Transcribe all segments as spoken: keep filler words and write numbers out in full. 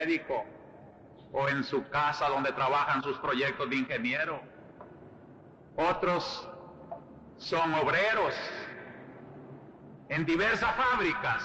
médico o en su casa donde trabajan sus proyectos de ingeniero. Otros son obreros en diversas fábricas.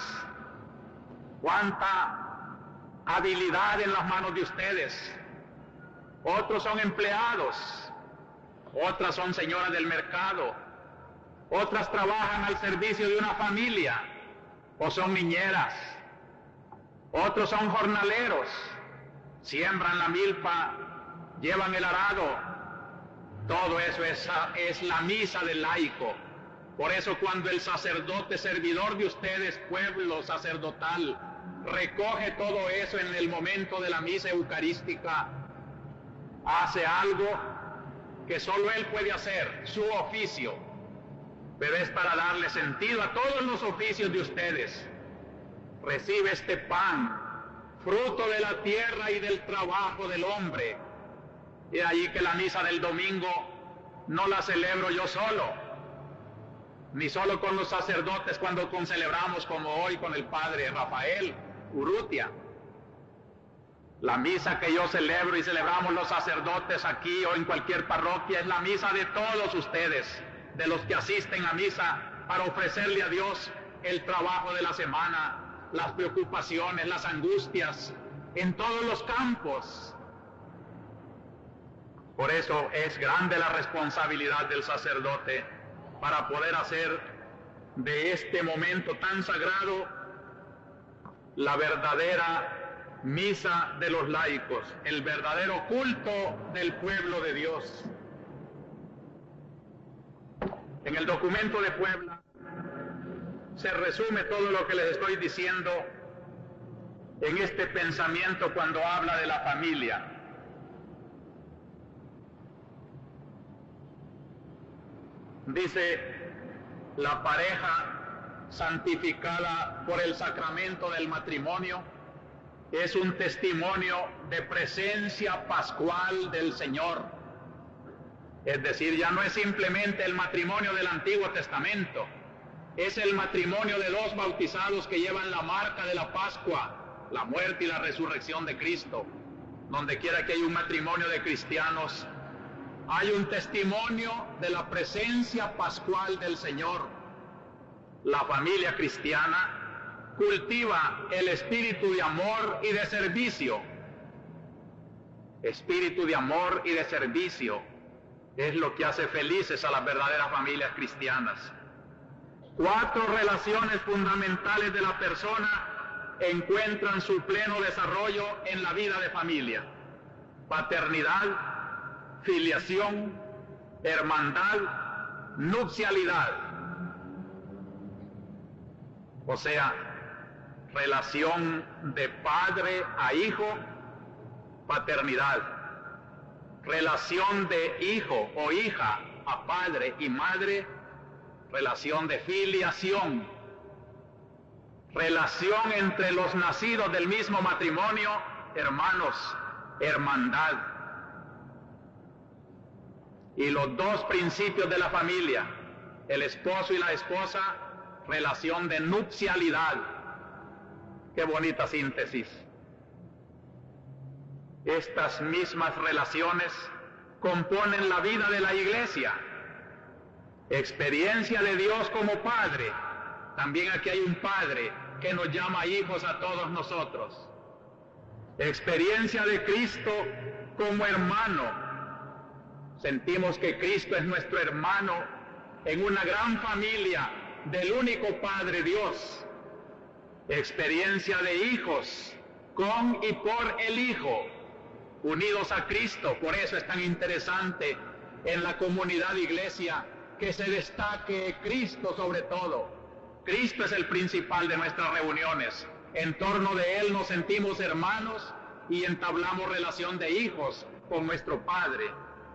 Cuánta habilidad en las manos de ustedes. Otros son empleados, otras son señoras del mercado, otras trabajan al servicio de una familia o son niñeras, otros son jornaleros, siembran la milpa, llevan el arado. Todo eso es, es la misa del laico. Por eso cuando el sacerdote servidor de ustedes, pueblo sacerdotal, recoge todo eso en el momento de la misa eucarística, hace algo que solo él puede hacer, su oficio, pero es para darle sentido a todos los oficios de ustedes. Recibe este pan, fruto de la tierra y del trabajo del hombre. Y ahí que la misa del domingo no la celebro yo solo, ni solo con los sacerdotes cuando celebramos como hoy con el padre Rafael Urrutia. La misa que yo celebro y celebramos los sacerdotes aquí o en cualquier parroquia es la misa de todos ustedes, de los que asisten a misa para ofrecerle a Dios el trabajo de la semana, las preocupaciones, las angustias, en todos los campos. Por eso es grande la responsabilidad del sacerdote para poder hacer de este momento tan sagrado la verdadera misa de los laicos, el verdadero culto del pueblo de Dios. En el documento de Puebla se resume todo lo que les estoy diciendo en este pensamiento cuando habla de la familia. Dice, la pareja santificada por el sacramento del matrimonio es un testimonio de presencia pascual del Señor. Es decir, ya no es simplemente el matrimonio del Antiguo Testamento, es el matrimonio de los bautizados que llevan la marca de la Pascua, la muerte y la resurrección de Cristo. Donde quiera que hay un matrimonio de cristianos, hay un testimonio de la presencia pascual del Señor. La familia cristiana cultiva el espíritu de amor y de servicio. Espíritu de amor y de servicio es lo que hace felices a las verdaderas familias cristianas. Cuatro relaciones fundamentales de la persona encuentran su pleno desarrollo en la vida de familia: paternidad, filiación, hermandad, nupcialidad. O sea, relación de padre a hijo, paternidad. Relación de hijo o hija a padre y madre, relación de filiación. Relación entre los nacidos del mismo matrimonio, hermanos, hermandad. Y los dos principios de la familia, el esposo y la esposa, relación de nupcialidad. Qué bonita síntesis. Estas mismas relaciones componen la vida de la Iglesia. Experiencia de Dios como Padre. También aquí hay un Padre que nos llama hijos a todos nosotros. Experiencia de Cristo como hermano. Sentimos que Cristo es nuestro hermano en una gran familia del único Padre Dios. Experiencia de hijos con y por el Hijo, unidos a Cristo. Por eso es tan interesante en la comunidad de iglesia que se destaque Cristo sobre todo. Cristo es el principal de nuestras reuniones. En torno de Él nos sentimos hermanos y entablamos relación de hijos con nuestro Padre.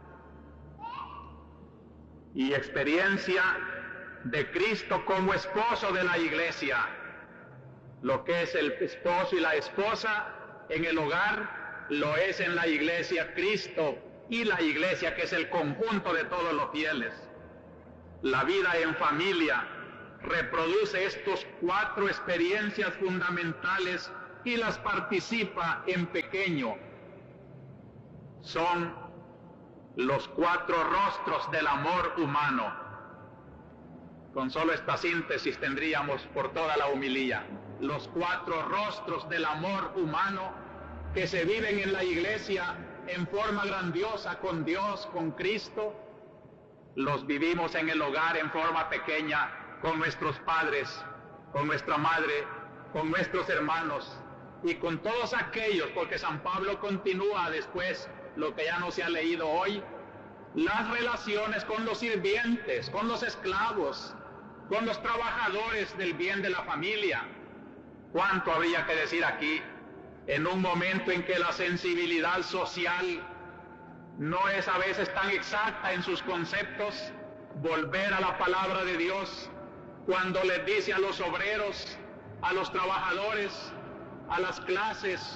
Y experiencia de Cristo como esposo de la iglesia. Lo que es el esposo y la esposa en el hogar, lo es en la iglesia Cristo y la iglesia, que es el conjunto de todos los fieles. La vida en familia reproduce estos cuatro experiencias fundamentales y las participa en pequeño. Son los cuatro rostros del amor humano. Con solo esta síntesis tendríamos por toda la homilía. Los cuatro rostros del amor humano que se viven en la iglesia en forma grandiosa con Dios, con Cristo, los vivimos en el hogar en forma pequeña con nuestros padres, con nuestra madre, con nuestros hermanos y con todos aquellos, porque San Pablo continúa después lo que ya no se ha leído hoy, las relaciones con los sirvientes, con los esclavos, con los trabajadores del bien de la familia. ¿Cuánto habría que decir aquí en un momento en que la sensibilidad social no es a veces tan exacta en sus conceptos? Volver a la palabra de Dios cuando les dice a los obreros, a los trabajadores, a las clases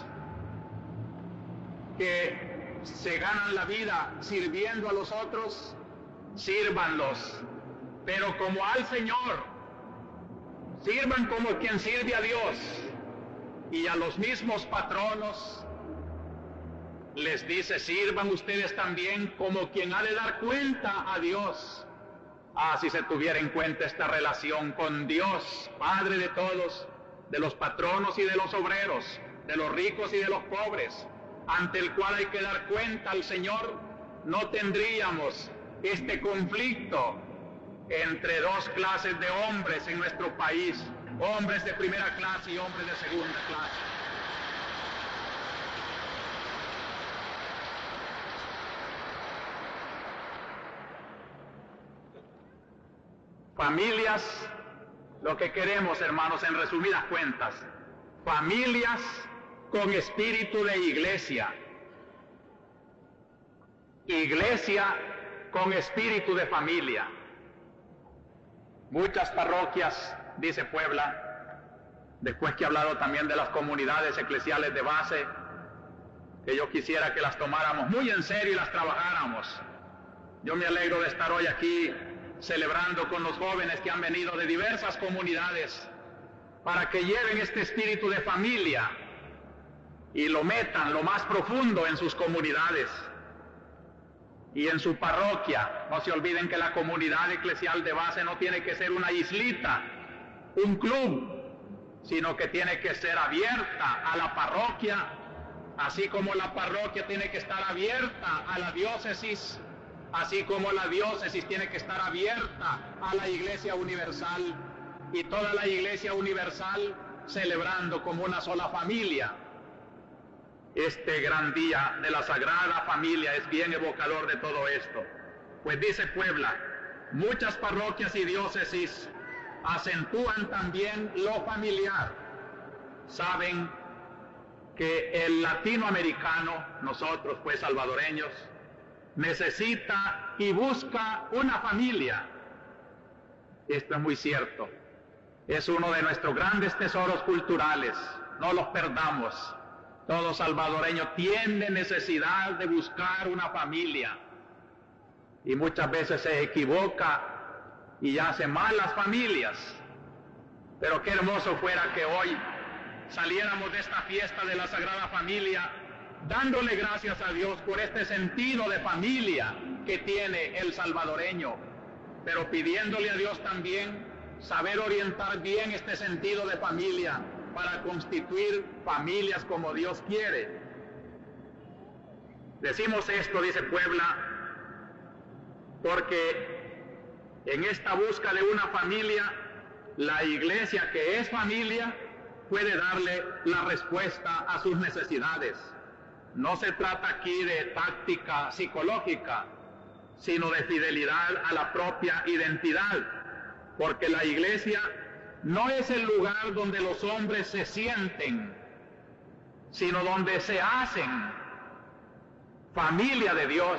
que se ganan la vida sirviendo a los otros, sírvanlos, pero como al Señor, sirvan como quien sirve a Dios. Y a los mismos patronos les dice, sirvan ustedes también como quien ha de dar cuenta a Dios. Ah, si se tuviera en cuenta esta relación con Dios, Padre de todos, de los patronos y de los obreros, de los ricos y de los pobres, ante el cual hay que dar cuenta al Señor, no tendríamos este conflicto entre dos clases de hombres en nuestro país, hombres de primera clase y hombres de segunda clase. Familias, lo que queremos, hermanos, en resumidas cuentas, familias con espíritu de iglesia, iglesia con espíritu de familia. Muchas parroquias, dice Puebla, después que ha hablado también de las comunidades eclesiales de base, que yo quisiera que las tomáramos muy en serio y las trabajáramos. Yo me alegro de estar hoy aquí celebrando con los jóvenes que han venido de diversas comunidades para que lleven este espíritu de familia y lo metan lo más profundo en sus comunidades y en su parroquia. No se olviden que la comunidad eclesial de base no tiene que ser una islita, un club, sino que tiene que ser abierta a la parroquia, así como la parroquia tiene que estar abierta a la diócesis, así como la diócesis tiene que estar abierta a la Iglesia Universal, y toda la Iglesia Universal celebrando como una sola familia. Este gran día de la Sagrada Familia es bien evocador de todo esto. Pues dice Puebla, muchas parroquias y diócesis acentúan también lo familiar. Saben que el latinoamericano, nosotros pues salvadoreños, necesita y busca una familia. Esto es muy cierto. Es uno de nuestros grandes tesoros culturales. No los perdamos. Todo salvadoreño tiene necesidad de buscar una familia. Y muchas veces se equivoca y hace mal las familias. Pero qué hermoso fuera que hoy saliéramos de esta fiesta de la Sagrada Familia dándole gracias a Dios por este sentido de familia que tiene el salvadoreño, pero pidiéndole a Dios también saber orientar bien este sentido de familia para constituir familias como Dios quiere. Decimos esto, dice Puebla, porque en esta busca de una familia, la iglesia que es familia puede darle la respuesta a sus necesidades. No se trata aquí de táctica psicológica, sino de fidelidad a la propia identidad, porque la iglesia no es el lugar donde los hombres se sienten, sino donde se hacen familia de Dios,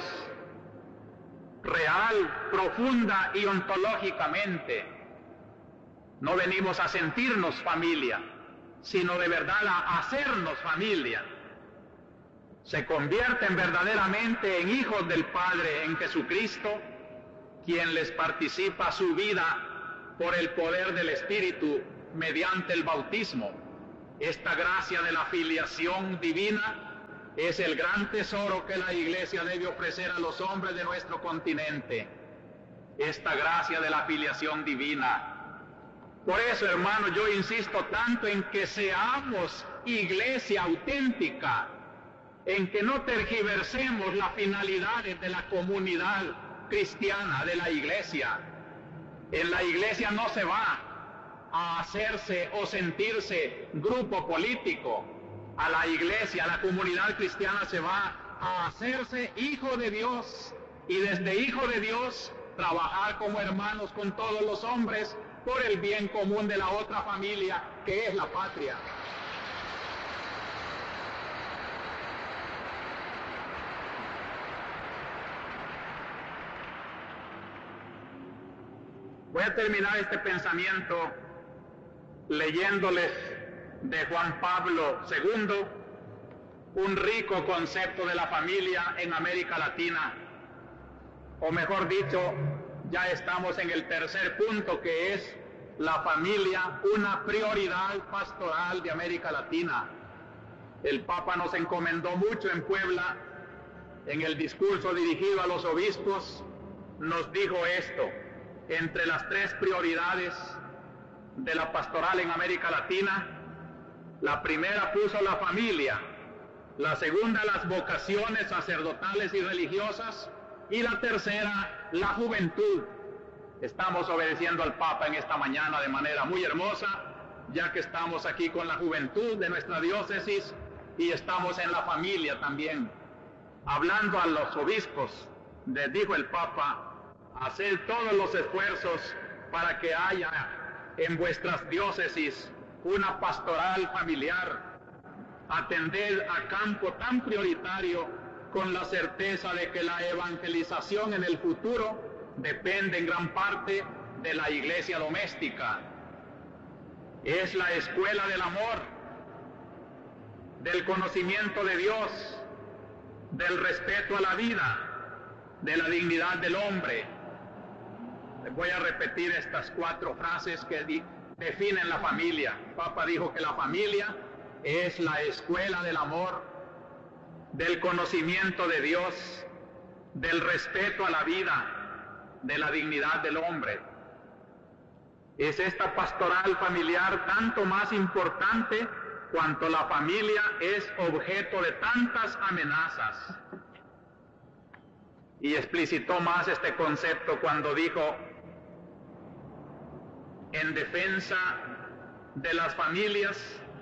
real, profunda y ontológicamente. No venimos a sentirnos familia, sino de verdad a hacernos familia. Se convierten verdaderamente en hijos del Padre en Jesucristo, quien les participa su vida por el poder del Espíritu mediante el bautismo. Esta gracia de la filiación divina es el gran tesoro que la Iglesia debe ofrecer a los hombres de nuestro continente. Esta gracia de la filiación divina. Por eso, hermano, yo insisto tanto en que seamos iglesia auténtica, en que no tergiversemos las finalidades de la comunidad cristiana, de la iglesia. En la iglesia no se va a hacerse o sentirse grupo político. A la iglesia, a la comunidad cristiana se va a hacerse hijo de Dios, y desde hijo de Dios trabajar como hermanos con todos los hombres por el bien común de la otra familia, que es la patria. Voy a terminar este pensamiento leyéndoles de Juan Pablo segundo, un rico concepto de la familia en América Latina, o mejor dicho, ya estamos en el tercer punto, que es la familia, una prioridad pastoral de América Latina. El Papa nos encomendó mucho en Puebla, en el discurso dirigido a los obispos, nos dijo esto: entre las tres prioridades de la pastoral en América Latina, la primera puso la familia, la segunda las vocaciones sacerdotales y religiosas, y la tercera la juventud. Estamos obedeciendo al Papa en esta mañana de manera muy hermosa, ya que estamos aquí con la juventud de nuestra diócesis y estamos en la familia también. Hablando a los obispos, les dijo el Papa: haced todos los esfuerzos para que haya en vuestras diócesis una pastoral familiar, atended a campo tan prioritario, con la certeza de que la evangelización en el futuro depende en gran parte de la iglesia doméstica. Es la escuela del amor, del conocimiento de Dios, del respeto a la vida, de la dignidad del hombre. Les voy a repetir estas cuatro frases que definen la familia. El Papa dijo que la familia es la escuela del amor, del conocimiento de Dios, del respeto a la vida, de la dignidad del hombre. Es esta pastoral familiar tanto más importante cuanto la familia es objeto de tantas amenazas. Y explicitó más este concepto cuando dijo: en defensa de las familias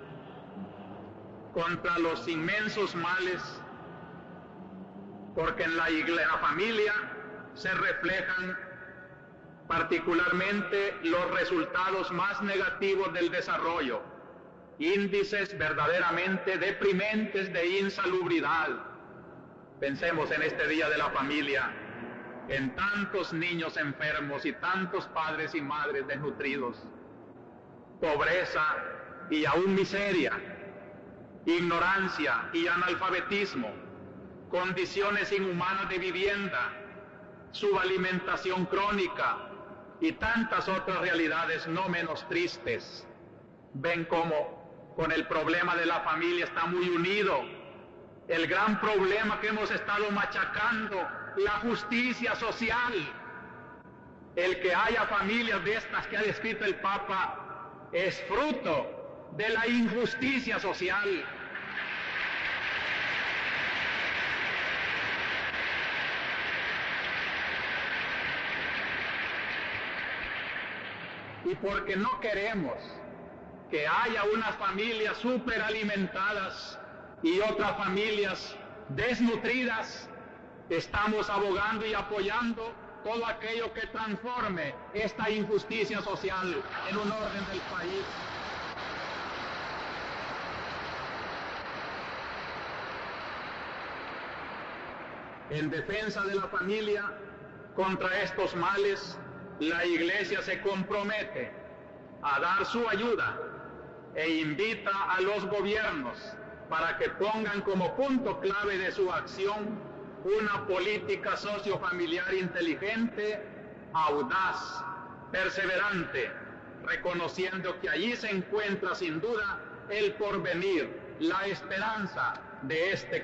contra los inmensos males, porque en la, iglesia, la familia se reflejan particularmente los resultados más negativos del desarrollo, índices verdaderamente deprimentes de insalubridad. Pensemos en este Día de la Familia, en tantos niños enfermos y tantos padres y madres desnutridos, pobreza y aún miseria, ignorancia y analfabetismo, condiciones inhumanas de vivienda, subalimentación crónica y tantas otras realidades no menos tristes. Ven cómo con el problema de la familia está muy unido el gran problema que hemos estado machacando, la justicia social. El que haya familias de estas que ha descrito el Papa es fruto de la injusticia social. Y porque no queremos que haya unas familias superalimentadas y otras familias desnutridas, estamos abogando y apoyando todo aquello que transforme esta injusticia social en un orden del país. En defensa de la familia contra estos males, la Iglesia se compromete a dar su ayuda e invita a los gobiernos para que pongan como punto clave de su acción una política sociofamiliar inteligente, audaz, perseverante, reconociendo que allí se encuentra sin duda el porvenir, la esperanza de este